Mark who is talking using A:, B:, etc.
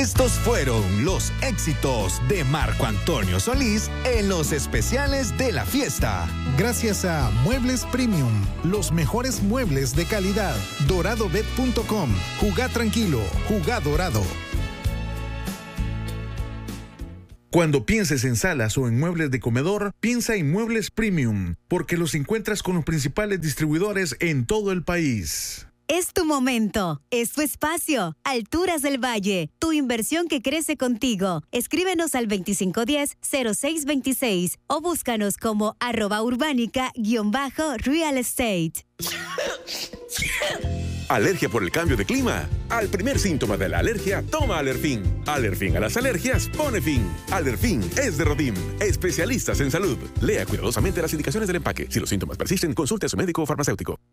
A: Estos fueron los éxitos de Marco Antonio Solís en los especiales de la fiesta.
B: Gracias a Muebles Premium, los mejores muebles de calidad. Doradobet.com. Jugá tranquilo, jugá dorado.
C: Cuando pienses en salas o en muebles de comedor, piensa en Muebles Premium, porque los encuentras con los principales distribuidores en todo el país.
D: Es tu momento, es tu espacio. Alturas del Valle, tu inversión que crece contigo. Escríbenos al 2510-0626 o búscanos como @urbánica_real estate.
E: ¿Alergia por el cambio de clima? Al primer síntoma de la alergia, toma Alerfin. Alerfin a las alergias pone fin. Alerfin es de Rodim, especialistas en salud. Lea cuidadosamente las indicaciones del empaque. Si los síntomas persisten, consulte a su médico o farmacéutico.